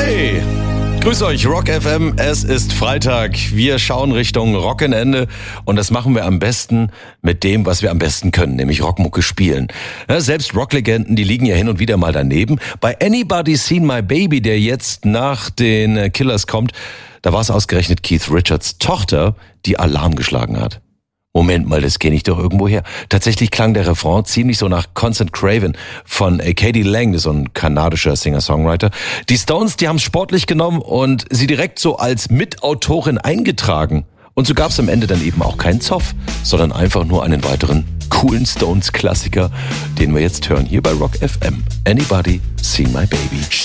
Hey, grüß euch, Rock FM, es ist Freitag. Wir schauen Richtung Rockenende und das machen wir am besten mit dem, was wir am besten können, nämlich Rockmucke spielen. Ja, selbst Rocklegenden, die liegen ja hin und wieder mal daneben. Bei Anybody Seen My Baby, der jetzt nach den Killers kommt, da war es ausgerechnet Keith Richards Tochter, die Alarm geschlagen hat. Moment mal, das kenne ich doch irgendwo her. Tatsächlich klang der Refrain ziemlich so nach Constant Craven von K.D. Lang, so ein kanadischer Singer-Songwriter. Die Stones, die haben es sportlich genommen und sie direkt so als Mitautorin eingetragen. Und so gab es am Ende dann eben auch keinen Zoff, sondern einfach nur einen weiteren coolen Stones-Klassiker, den wir jetzt hören hier bei Rock FM. Anybody Seen My Baby?